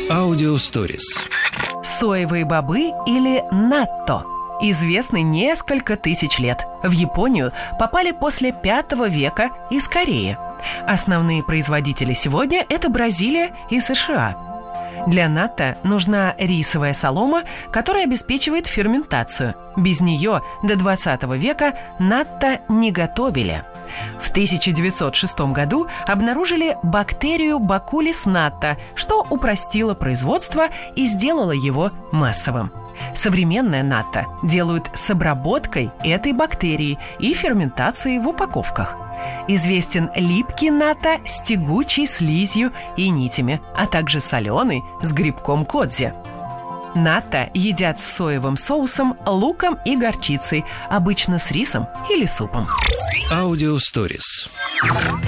Аудиосторис. Соевые бобы или натто известны несколько тысяч лет. В Японию попали после V века из Кореи. Основные производители сегодня – это Бразилия и США. Для натто нужна рисовая солома, которая обеспечивает ферментацию. Без нее до 20 века натто не готовили. В 1906 году обнаружили бактерию Bacillus natto, что упростило производство и сделало его массовым. Современное натто делают с обработкой этой бактерии и ферментацией в упаковках. Известен липкий натто с тягучей слизью и нитями, а также соленый с грибком кодзе. Натто едят с соевым соусом, луком и горчицей, обычно с рисом или супом. Аудиосторис.